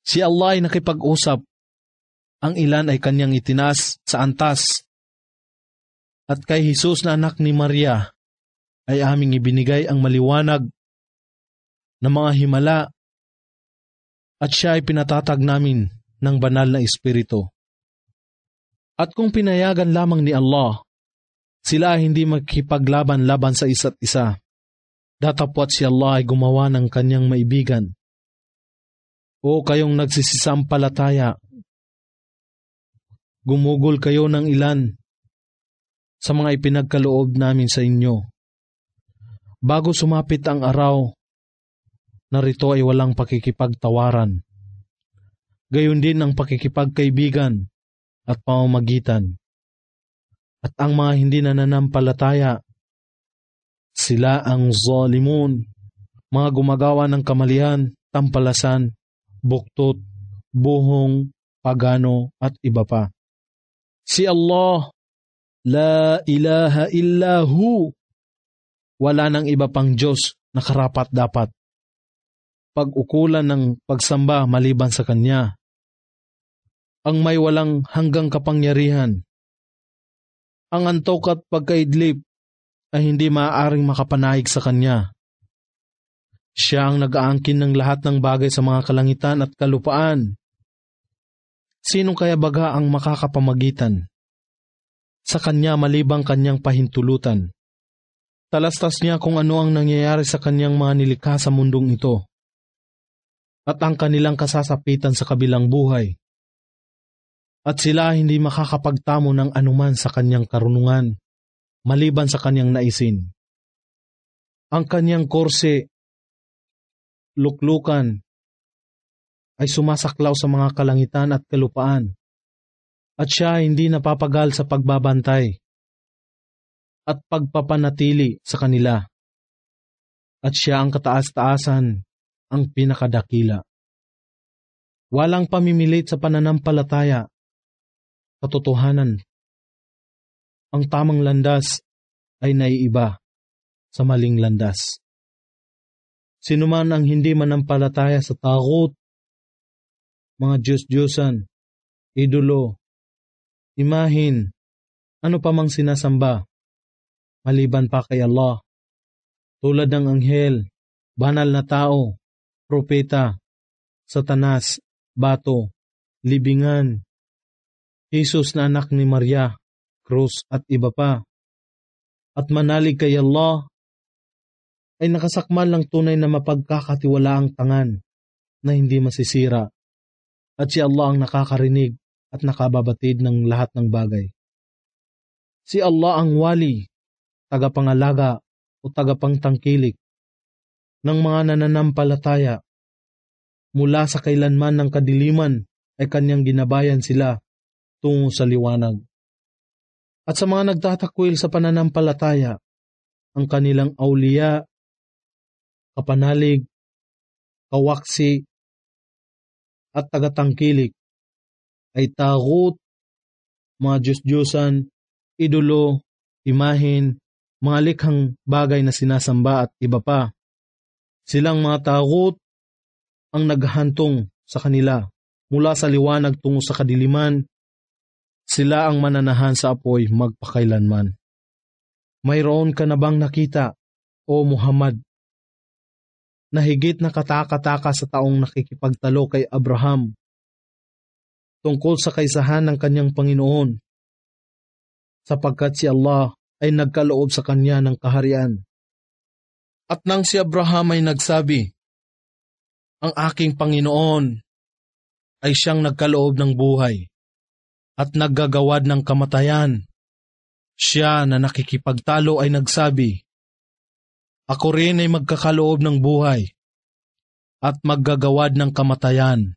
Si Allah ay nakipag-usap, ang ilan ay kanyang itinaas sa antas. At kay Jesus na anak ni Maria ay aming ibinigay ang maliwanag na mga himala at siya ay pinatatag namin ng banal na espiritu. At kung pinayagan lamang ni Allah, sila ay hindi magkipaglaban-laban sa isa't isa. Datapwat si Allah ay gumawa ng kanyang maibigan. O kayong nagsisisampalataya, gumugol kayo ng ilan sa mga ipinagkaloob namin sa inyo. Bago sumapit ang araw, narito ay walang pakikipagtawaran. Gayon din ang pakikipagkaibigan at pamamagitan. At ang mga hindi nananampalataya, sila ang zalimun, mga gumagawa ng kamalian, tampalasan, buktot, buhong, pagano at iba pa. Si Allah, la ilaha illahu, wala nang iba pang Diyos na karapat dapat pag-ukulan ng pagsamba maliban sa Kanya. Ang may walang hanggang kapangyarihan. Ang antok at pagkaidlip ay hindi maaaring makapanahig sa Kanya. Siya ang nag-aangkin ng lahat ng bagay sa mga kalangitan at kalupaan. Sinong kaya baga ang makakapamagitan sa Kanya malibang Kanyang pahintulutan? Talastas niya kung ano ang nangyayari sa Kanyang mga nilikha sa mundong ito at ang kanilang kasasapitan sa kabilang buhay. At sila hindi makakapagtamo ng anuman sa Kanyang karunungan maliban sa Kanyang naisin. Ang Kanyang korse, luklukan, ay sumasaklaw sa mga kalangitan at kalupaan, at siya hindi napapagal sa pagbabantay at pagpapanatili sa kanila. At siya ang kataas-taasan, ang pinakadakila. Walang pamimilit sa pananampalataya, katotohanan. Ang tamang landas ay naiiba sa maling landas. Sino man ang hindi manampalataya sa taghut, mga Diyos-Diyosan, idolo, imahin, ano pa mang sinasamba, maliban pa kay Allah, tulad ng anghel, banal na tao, propeta, Satanas, bato, libingan, Jesus na anak ni Maria, krus at iba pa. At manalig kay Allah ay nakasakmal ng tunay na mapagkakatiwalaang tangan na hindi masisira. At si Allah ang nakakarinig at nakababatid ng lahat ng bagay. Si Allah ang wali, tagapangalaga o tagapangtangkilik ng mga nananampalataya. Mula sa kailanman ng kadiliman ay Kanyang ginabayan sila tungo sa liwanag. At sa mga nagtatakwil sa pananampalataya, ang kanilang awliya, kapanalig, kawaksi, at tagatangkilik ay taghut, mga Diyos-Diyosan, idolo, imahin, mga likhang bagay na sinasamba at iba pa. Silang mga taghut ang naghahantong sa kanila mula sa liwanag tungo sa kadiliman. Sila ang mananahan sa apoy magpakailanman. Mayroon ka na bang nakita, O Muhammad, na higit na kataka-taka sa taong nakikipagtalo kay Abraham tungkol sa kaisahan ng kanyang Panginoon, sapagkat si Allah ay nagkaloob sa kanya ng kaharian. At nang si Abraham ay nagsabi, ang aking Panginoon ay siyang nagkaloob ng buhay at naggagawad ng kamatayan, siya na nakikipagtalo ay nagsabi, ako rin ay magkakaloob ng buhay at maggagawad ng kamatayan.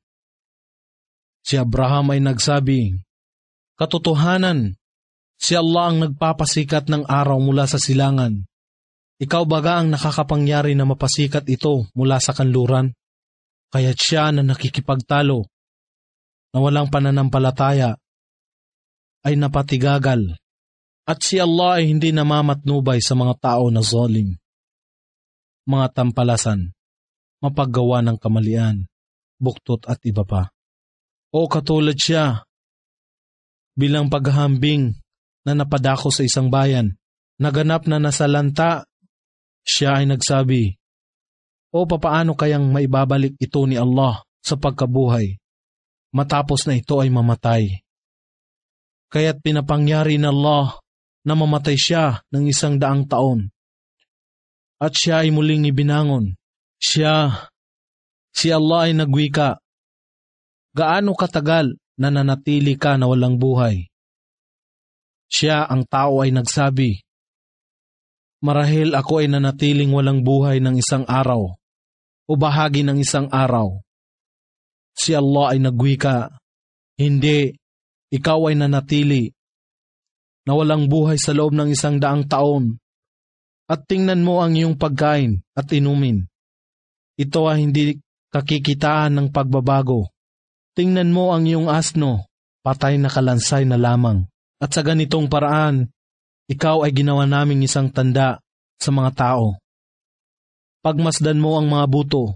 Si Abraham ay nagsabi, katotohanan, si Allah ang nagpapasikat ng araw mula sa silangan. Ikaw baga ang nakakapangyari na mapasikat ito mula sa kanluran? Kaya't siya na nakikipagtalo, na walang pananampalataya, ay napatigagal. At si Allah ay hindi namamatnubay sa mga tao na zalim, mga tampalasan, mapaggawa ng kamalian, buktot at iba pa. O katulad siya bilang paghahambing na napadako sa isang bayan. Naganap na nasalanta, siya ay nagsabi, o papaano kayang maibabalik ito ni Allah sa pagkabuhay matapos na ito ay mamatay? Kaya't pinapangyari ng Allah na mamatay siya ng 100 taon. At siya ay muling ibinangon. Si Allah ay nagwika, gaano katagal na nanatili ka na walang buhay? Siya, ang tao, ay nagsabi, marahil ako ay nanatiling walang buhay ng 1 araw o bahagi ng 1 araw. Si Allah ay nagwika, hindi, ikaw ay nanatili na walang buhay sa loob ng 100 taon. At tingnan mo ang iyong pagkain at inumin. Ito ay hindi kakikitaan ng pagbabago. Tingnan mo ang iyong asno, patay na kalansay na lamang. At sa ganitong paraan, ikaw ay ginawa naming isang tanda sa mga tao. Pagmasdan mo ang mga buto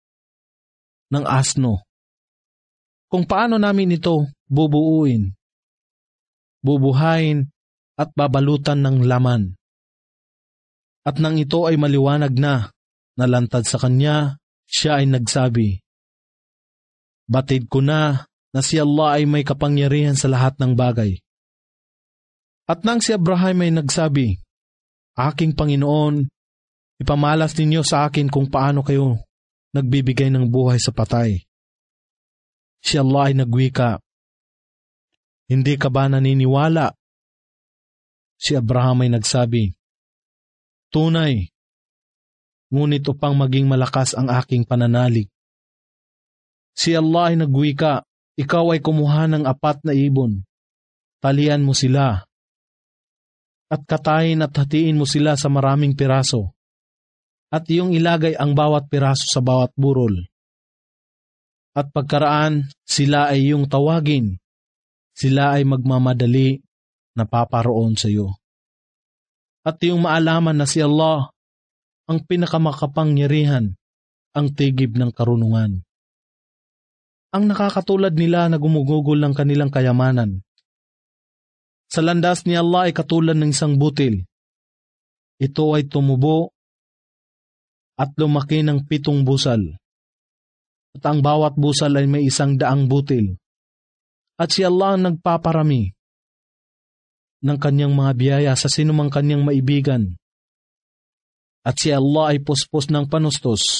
ng asno. Kung paano namin ito bubuuin, bubuhayin at babalutan ng laman. At nang ito ay maliwanag na, nalantad sa kanya, siya ay nagsabi, batid ko na si Allah ay may kapangyarihan sa lahat ng bagay. At nang si Abraham ay nagsabi, aking Panginoon, ipamalas ninyo sa akin kung paano kayo nagbibigay ng buhay sa patay. Si Allah ay nagwika, hindi ka ba naniniwala? Si Abraham ay nagsabi, tunay, ngunit upang maging malakas ang aking pananalig. Si Allah ay nagwika, ikaw ay kumuha ng 4 na ibon, talian mo sila, at katayin at hatiin mo sila sa maraming piraso, at iyong ilagay ang bawat piraso sa bawat burol. At pagkaraan, sila ay iyong tawagin, sila ay magmamadali na paparoon sa iyo. At iyong maalaman na si Allah ang pinakamakapangyarihan, ang tigib ng karunungan. Ang nakakatulad nila na gumugugol ng kanilang kayamanan. Sa landas ni Allah ay katulad ng isang butil. Ito ay tumubo at lumaki ng 7 busal. At ang bawat busal ay may 100 butil. At si Allah ang nagpaparami ng kanyang mga biyaya sa sinumang kanyang maibigan. At si Allah ay puspos ng panustos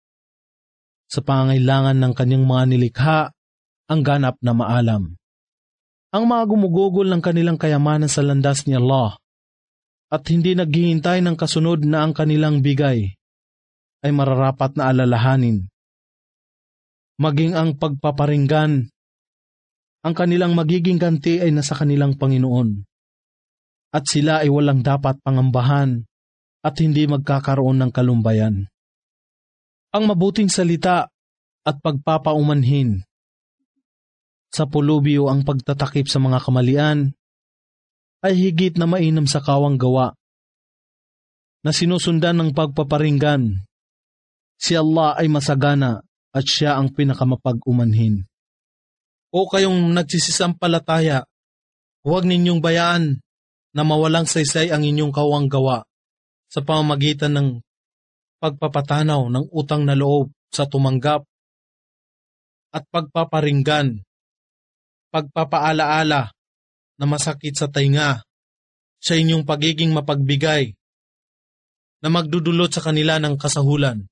sa pangangailangan ng kanyang mga nilikha, ang ganap na maalam. Ang mga gumugugol ng kanilang kayamanan sa landas ni Allah at hindi naghihintay ng kasunod na ang kanilang bigay ay mararapat na alalahanin. Maging ang pagpaparinggan, ang kanilang magiging ganti ay nasa kanilang Panginoon. At sila ay walang dapat pangambahan at hindi magkakaroon ng kalumbayan. Ang mabuting salita at pagpapaumanhin sa pulubi o ang pagtatakip sa mga kamalian ay higit na mainam sa kawang gawa na sinusundan ng pagpaparinggan. Si Allah ay masagana at siya ang pinakamapag-umanhin. O kayong nagsisisampalataya, huwag ninyong bayaan na mawalang saysay ang inyong kawang gawa sa pamamagitan ng pagpapatanaw ng utang na loob sa tumanggap at pagpaparinggan, pagpapaalaala na masakit sa tainga sa inyong pagiging mapagbigay na magdudulot sa kanila ng kasahulan.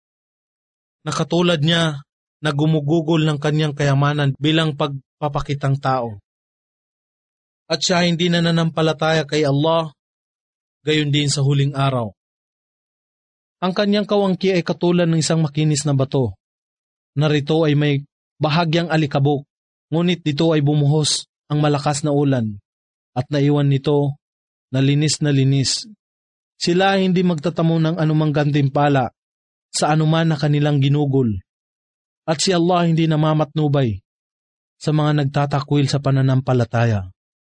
Na katulad niya na gumugugol ng kanyang kayamanan bilang pagpapakitang tao. At siya hindi na nanampalataya kay Allah, gayon din sa huling araw. Ang kanyang kawangki ay katulad ng isang makinis na bato. Narito ay may bahagyang alikabok, ngunit dito ay bumuhos ang malakas na ulan, at naiwan nito na linis. Sila ay hindi magtatamo ng anumang gantimpala sa anuman na kanilang ginugol. At si Allah hindi namamatnubay sa mga nagtatakwil sa pananampalataya.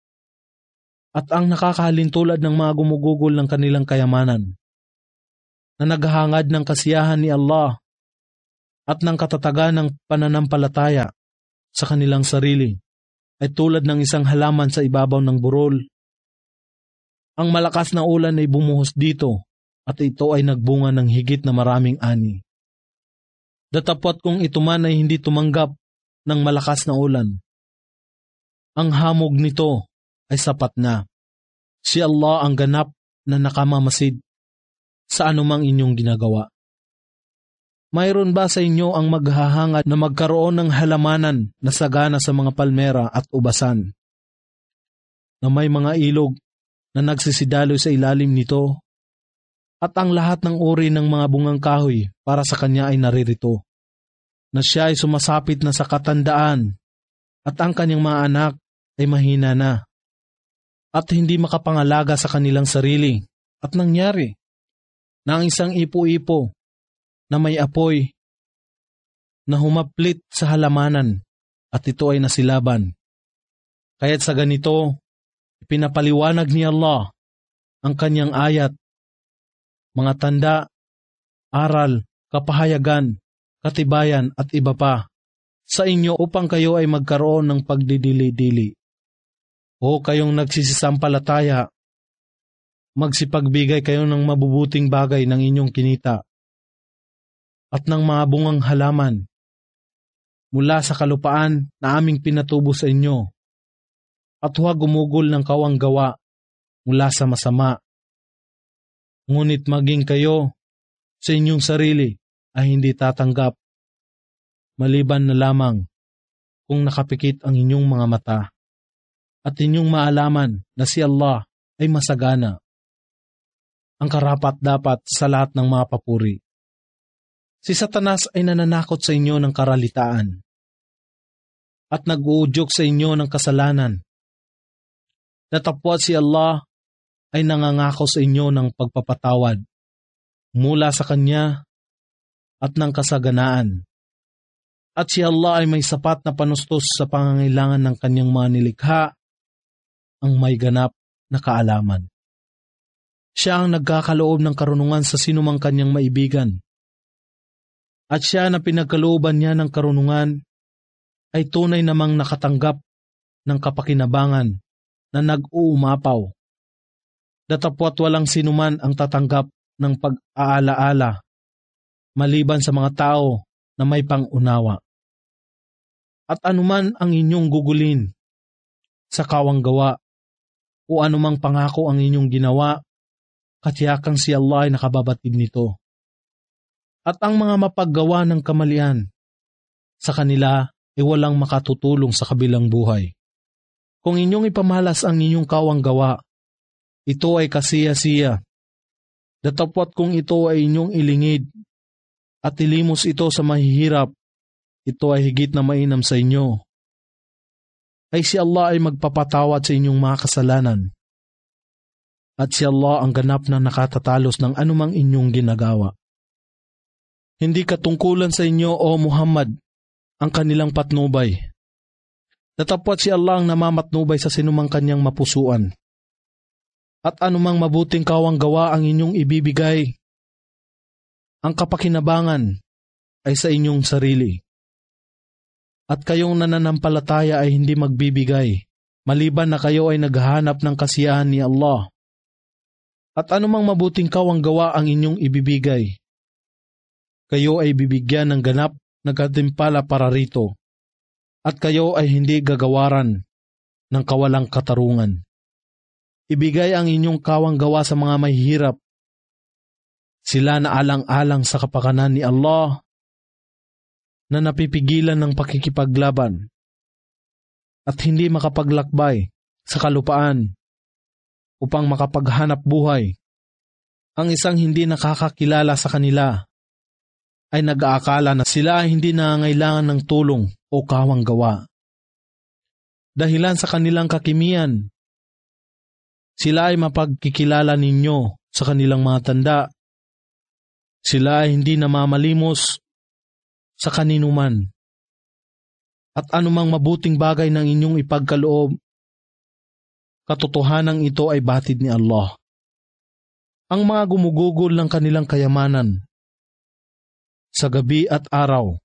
At ang nakakahalintulad ng mga gumugugol ng kanilang kayamanan, na naghahangad ng kasiyahan ni Allah at ng katatagan ng pananampalataya sa kanilang sarili ay tulad ng isang halaman sa ibabaw ng burol. Ang malakas na ulan ay bumuhos dito at ito ay nagbunga ng higit na maraming ani. Datapwat kung ito man ay hindi tumanggap ng malakas na ulan, ang hamog nito ay sapat na. Si Allah ang ganap na nakamamasid sa anumang inyong ginagawa. Mayroon ba sa inyo ang maghahangad na magkaroon ng halamanan na sagana sa mga palmera at ubasan, na may mga ilog na nagsisidaloy sa ilalim nito, at ang lahat ng uri ng mga bungang kahoy para sa kanya ay naririto, na siya ay sumasapit na sa katandaan at ang kanyang mga anak ay mahina na at hindi makapangalaga sa kanilang sarili, at nangyari na ang isang ipo-ipo na may apoy na humaplit sa halamanan at ito ay nasilaban. Kaya't sa ganito, pinapaliwanag ni Allah ang kanyang ayat, mga tanda, aral, kapahayagan, katibayan at iba pa sa inyo upang kayo ay magkaroon ng pagdidili-dili. O kayong nagsisisampalataya, magsipagbigay kayo ng mabubuting bagay ng inyong kinita at ng mga bungang halaman mula sa kalupaan na aming pinatubo sa inyo, at huwag gumugol ng kawang gawa mula sa masama. Ngunit maging kayo sa inyong sarili ay hindi tatanggap, maliban na lamang kung nakapikit ang inyong mga mata at inyong maalaman na si Allah ay masagana, ang karapat-dapat sa lahat ng mga papuri. Si Satanas ay nananakot sa inyo ng karalitaan at nag-uudyok sa inyo ng kasalanan. Datapwat si Allah ay nangangako sa inyo ng pagpapatawad mula sa Kanya at ng kasaganaan. At si Allah ay may sapat na panustos sa pangangailangan ng Kanyang mga nilikha, ang may ganap na kaalaman. Siya ang nagkakaloob ng karunungan sa sinumang Kanyang maibigan. At siya na pinagkalooban niya ng karunungan ay tunay namang nakatanggap ng kapakinabangan na nag-uumapaw. Datapwat walang sinuman ang tatanggap ng pag-aalaala maliban sa mga tao na may pangunawa. At anuman ang inyong gugulin sa kawang gawa o anumang pangako ang inyong ginawa, katiyakang si Allah ay nakababatid nito. At ang mga mapaggawa ng kamalian, sa kanila ay walang makatutulong sa kabilang buhay. Kung inyong ipamalas ang inyong kawang gawa, ito ay kasiya-siya. Datapwat kung ito ay inyong ilingid at ilimos ito sa mahihirap, ito ay higit na mainam sa inyo. Ay si Allah ay magpapatawad sa inyong mga kasalanan. At si Allah ang ganap na nakatatalos ng anumang inyong ginagawa. Hindi katungkulan sa inyo, O Muhammad, ang kanilang patnubay. Datapwat si Allah ang namamatnubay sa sinumang kanyang mapusuan. At anumang mabuting kawang gawa ang inyong ibibigay, ang kapakinabangan ay sa inyong sarili. At kayong nananampalataya ay hindi magbibigay, maliban na kayo ay naghahanap ng kasiyahan ni Allah. At anumang mabuting kawang gawa ang inyong ibibigay, kayo ay bibigyan ng ganap na gantimpala para rito, at kayo ay hindi gagawaran ng kawalang katarungan. Ibigay ang inyong kawang gawa sa mga mahihirap. Sila na alang-alang sa kapakanan ni Allah na napipigilan ng pakikipaglaban at hindi makapaglakbay sa kalupaan upang makapaghanap buhay. Ang isang hindi nakakakilala sa kanila ay nag-aakala na sila ay hindi nangangailangan ng tulong o kawang gawa. Dahilan sa kanilang kakimian, sila ay mapagkikilala ninyo sa kanilang mga tanda. Sila ay hindi namamalimos sa kaninuman. At anumang mabuting bagay ng inyong ipagkaloob, katotohanan ito ay batid ni Allah. Ang mga gumugugol ng kanilang kayamanan, sa gabi at araw.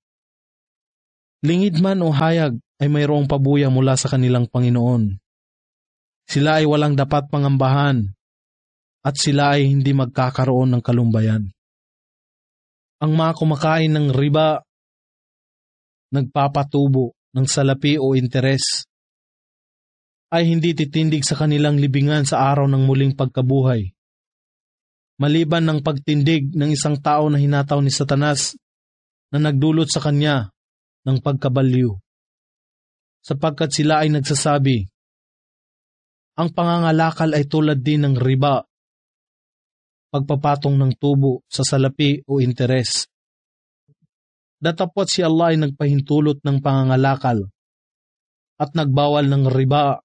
Lingid man o hayag ay mayroong pabuya mula sa kanilang Panginoon. Sila ay walang dapat pangambahan at sila ay hindi magkakaroon ng kalumbayan. Ang mga kumakain ng riba, nagpapatubo ng salapi o interes, ay hindi titindig sa kanilang libingan sa araw ng muling pagkabuhay. Maliban ng pagtindig ng isang tao na hinataw ni Satanas na nagdulot sa kanya ng pagkabaliw. Sapagkat sila ay nagsasabi, ang pangangalakal ay tulad din ng riba, pagpapatong ng tubo sa salapi o interes. Datapwat si Allah ay nagpahintulot ng pangangalakal at nagbawal ng riba,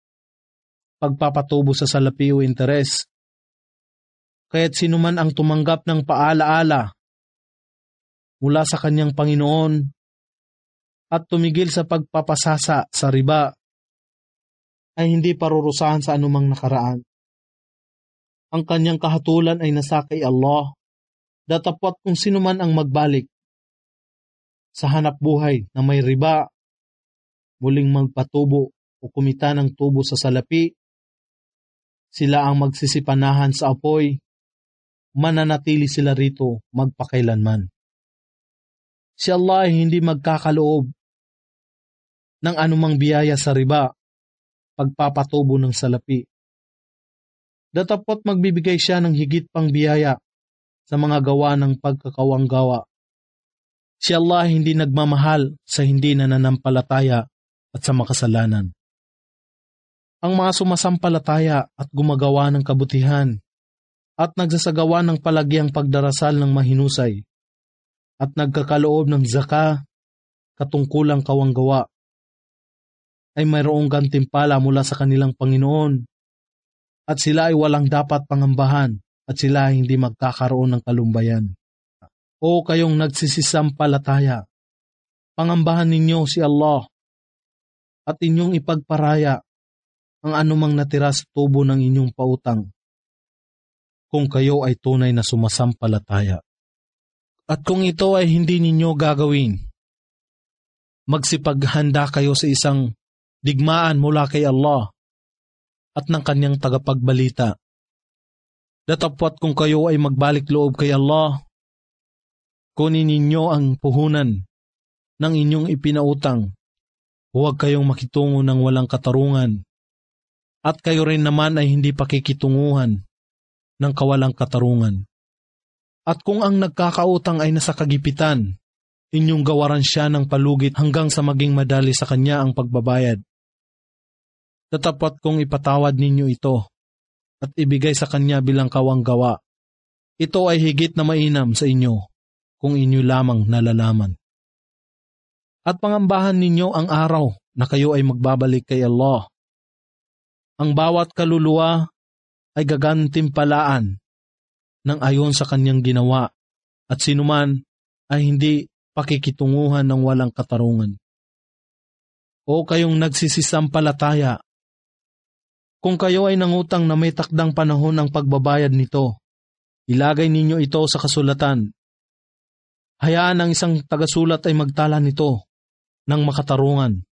pagpapatubo sa salapi o interes. Kaya't sino man ang tumanggap ng paalaala mula sa kanyang Panginoon at tumigil sa pagpapasasa sa riba ay hindi parurusahan sa anumang nakaraan. Ang kanyang kahatulan ay nasa kay Allah, datapwat kung sino man ang magbalik sa hanap buhay na may riba, muling magpatubo o kumita ng tubo sa salapi, sila ang magsisipanahan sa apoy, mananatili sila rito magpakailanman. Si Allah ay hindi magkakaloob ng anumang biyaya sa riba, pagpapatubo ng salapi. Datapwat magbibigay siya ng higit pang biyaya sa mga gawa ng pagkakawanggawa. Si Allah hindi nagmamahal sa hindi nananampalataya at sa makasalanan. Ang mga sumasampalataya at gumagawa ng kabutihan at nagsasagawa ng palagyang pagdarasal ng mahinusay at nagkakaloob ng zaka, katungkulang kawanggawa, ay mayroong gantimpala mula sa kanilang Panginoon at sila ay walang dapat pangambahan at sila ay hindi magkakaroon ng kalumbayan. O kayong nagsisisampalataya, pangambahan ninyo si Allah at inyong ipagparaya ang anumang natira sa tubo ng inyong pautang kung kayo ay tunay na sumasampalataya. At kung ito ay hindi ninyo gagawin, magsipaghanda kayo sa isang digmaan mula kay Allah at ng kanyang tagapagbalita. Datapwat kung kayo ay magbalik loob kay Allah, kunin ninyo ang puhunan ng inyong ipinautang. Huwag kayong makitungo ng walang katarungan, at kayo rin naman ay hindi pakikitunguhan ng kawalang katarungan. At kung ang nagkakautang ay nasa kagipitan, inyong gawaran siya ng palugit hanggang sa maging madali sa kanya ang pagbabayad. Datapwat kung ipatawad ninyo ito at ibigay sa kanya bilang kawanggawa, ito ay higit na mainam sa inyo kung inyo lamang nalalaman. At pangambahan ninyo ang araw na kayo ay magbabalik kay Allah. Ang bawat kaluluwa ay gagantimpalaan ng ayon sa kanyang ginawa at sinuman ay hindi pakikitunguhan ng walang katarungan. O kayong nagsisisampalataya, kung kayo ay nangutang na may takdang panahon ng pagbabayad nito, ilagay ninyo ito sa kasulatan. Hayaan ang isang tagasulat ay magtala nito ng makatarungan,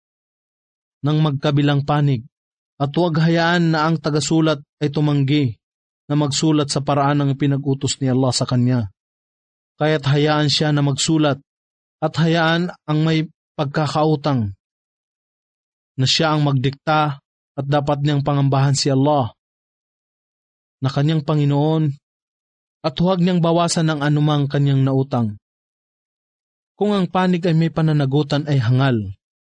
ng magkabilang panig, at huwag hayaan na ang tagasulat ay tumanggi na magsulat sa paraan ng pinag-utos ni Allah sa kanya. Kaya't hayaan siya na magsulat at hayaan ang may pagkakautang na siya ang magdikta at dapat niyang pangambahan si Allah na kanyang Panginoon at huwag niyang bawasan ng anumang kanyang nautang. Kung ang panig ay may pananagutan ay hangal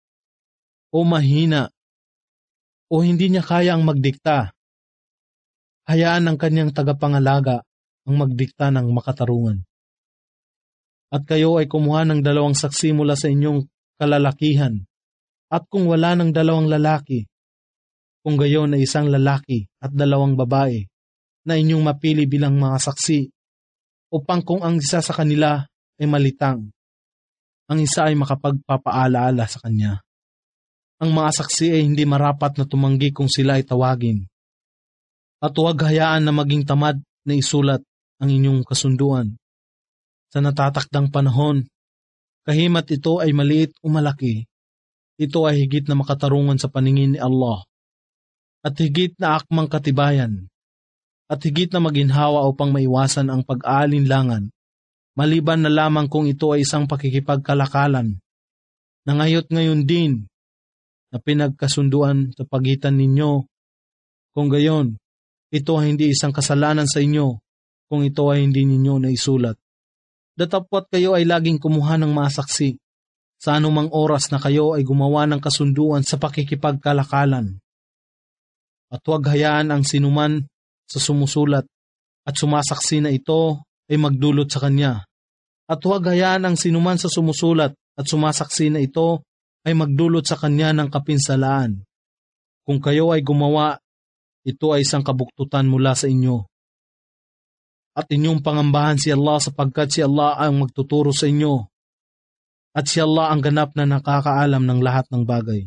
o mahina o hindi niya kaya ang magdikta, hayaan ng kanyang tagapangalaga ang magdikta ng makatarungan. At kayo ay kumuha ng 2 saksi mula sa inyong kalalakihan, at kung wala ng 2 lalaki, kung gayon ay 1 lalaki at 2 babae na inyong mapili bilang mga saksi, upang kung ang isa sa kanila ay malitang, ang isa ay makapagpapaalaala sa kanya. Ang mga saksi ay hindi marapat na tumanggi kung sila ay tawagin. At huwag hayaan na maging tamad na isulat ang inyong kasunduan, sa natatakdang panahon. Kahimat ito ay maliit o malaki, ito ay higit na makatarungan sa paningin ni Allah, at higit na akmang katibayan, at higit na maginhawa upang maiwasan ang pag-aalinlangan, maliban na lamang kung ito ay isang pakikipagkalakalan, na ngayon din na pinagkasunduan sa pagitan ninyo. Kung gayon, ito ay hindi isang kasalanan sa inyo kung ito ay hindi ninyo naisulat. Datapwat kayo ay laging kumuha ng masaksi sa anumang oras na kayo ay gumawa ng kasunduan sa pakikipagkalakalan. At huwag hayaan ang sinuman sa sumusulat at sumasaksi na ito ay magdulot sa kanya. At huwag hayaan ang sinuman sa sumusulat at sumasaksi na ito ay magdulot sa kanya ng kapinsalaan. Kung kayo ay gumawa, ito ay isang kabuktutan mula sa inyo. At inyong pangambahan si Allah sapagkat si Allah ang magtuturo sa inyo. At si Allah ang ganap na nakakaalam ng lahat ng bagay.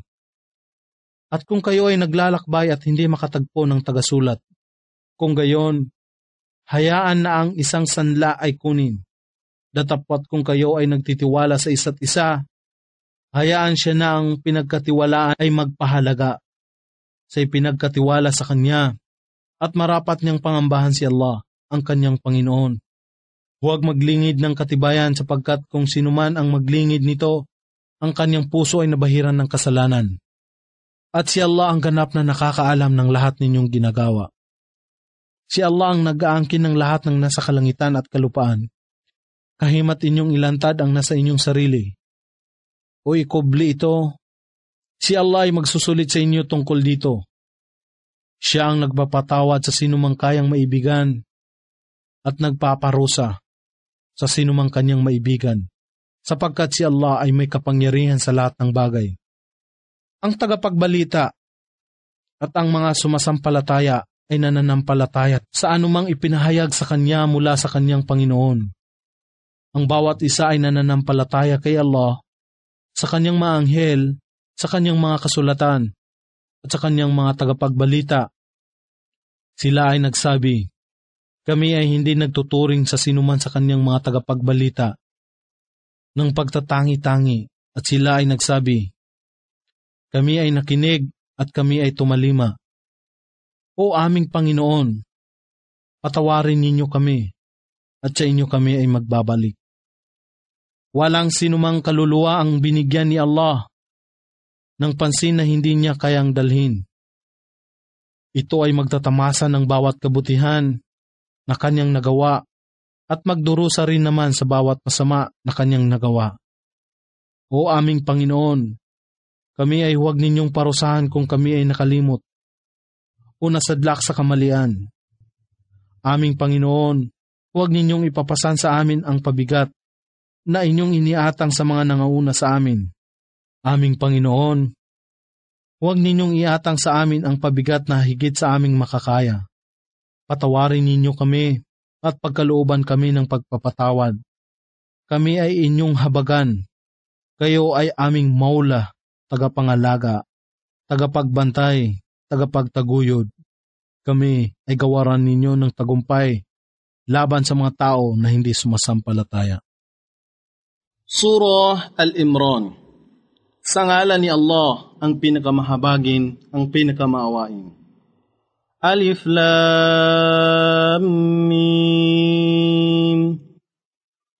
At kung kayo ay naglalakbay at hindi makatagpo ng tagasulat, kung gayon, hayaan na ang isang sanla ay kunin. Datapwat kung kayo ay nagtitiwala sa isa't isa, hayaan siya na ang pinagkatiwalaan ay magpahalaga sa ipinagkatiwala sa kanya at marapat niyang pangambahan si Allah, ang kanyang Panginoon. Huwag maglingid ng katibayan sapagkat kung sinuman ang maglingid nito, ang kanyang puso ay nabahiran ng kasalanan. At si Allah ang ganap na nakakaalam ng lahat ninyong ginagawa. Si Allah ang nag-aangkin ng lahat ng nasa kalangitan at kalupaan. Kahimat inyong ilantad ang nasa inyong sarili o ikubli ito, si Allah ay magsusulit sa inyo tungkol dito. Siya ang nagpapatawad sa sinumang kayang maibigan at nagpaparusa sa sinumang kanyang maibigan, sapagkat si Allah ay may kapangyarihan sa lahat ng bagay. Ang tagapagbalita at ang mga sumasampalataya ay nananampalataya sa anumang ipinahayag sa kanya mula sa kanyang Panginoon. Ang bawat isa ay nananampalataya kay Allah, sa kanyang mga anghel, sa kanyang mga kasulatan, at sa kanyang mga tagapagbalita. Sila ay nagsabi, kami ay hindi nagtuturing sa sinuman sa kanyang mga tagapagbalita ng pagtatangi-tangi, at sila ay nagsabi, kami ay nakinig at kami ay tumalima. O aming Panginoon, patawarin ninyo kami, at sa inyo kami ay magbabalik. Walang sinumang kaluluwa ang binigyan ni Allah ng pansin na hindi niya kayang dalhin. Ito ay magtatamasa ng bawat kabutihan na kanyang nagawa at magdurusa rin naman sa bawat masama na kanyang nagawa. O aming Panginoon, kami ay huwag ninyong parusahan kung kami ay nakalimot o nasadlak sa kamalian. Aming Panginoon, huwag ninyong ipapasan sa amin ang pabigat na inyong iniatang sa mga nangauna sa amin. Aming Panginoon, huwag ninyong iatang sa amin ang pabigat na higit sa aming makakaya. Patawarin ninyo kami at pagkalooban kami ng pagpapatawad. Kami ay inyong habagan. Kayo ay aming maula, tagapangalaga, tagapagbantay, tagapagtaguyod. Kami ay gawaran ninyo ng tagumpay laban sa mga tao na hindi sumasampalataya. Surah Al-Imran. Sa ngalan ni Allah, ang pinakamahabagin, ang pinakamaawain. Alif Lam Mim.